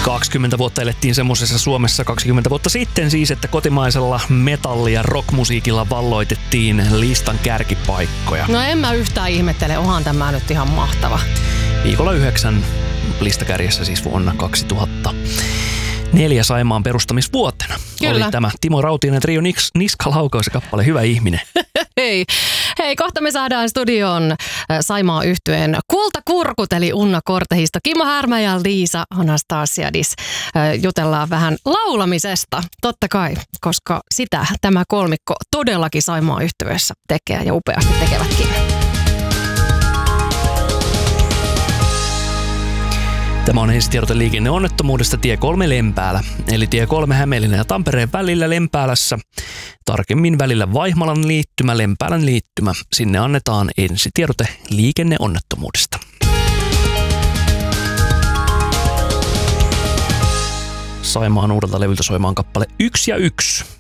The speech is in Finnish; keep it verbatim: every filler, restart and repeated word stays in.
kaksikymmentä vuotta elettiin semmoisessa Suomessa kaksikymmentä vuotta sitten siis, että kotimaisella metalli- ja rockmusiikilla valloitettiin listan kärkipaikkoja. No en mä yhtään ihmettele, onhan tämä nyt ihan mahtava. Viikolla yhdeksän listakärjessä siis vuonna kaksituhattaneljä Saimaan perustamisvuotena. Kyllä. Oli tämä Timo Rautiinen trio Niks, Niskalaukaus kappale Hyvä ihminen. Hei. Hei, kohta me saadaan studioon Saimaa yhtyeen kultakurkut eli Unna Kortehisto, Kimmo Härmä ja Liisa Anastasiadis. Jutellaan vähän laulamisesta, totta kai, koska sitä tämä kolmikko todellakin Saimaa yhtyeessä tekee ja upeasti tekevätkin. Tämä on ensitiedote liikenneonnettomuudesta tie kolme Lempäälä, eli tie kolme Hämeenlinnan ja Tampereen välillä Lempäälässä. Tarkemmin välillä Vaihmalan liittymä, Lempäälän liittymä. Sinne annetaan ensitiedote liikenneonnettomuudesta. Saimaan uudelta levyltä soimaan kappale Yksi ja yksi.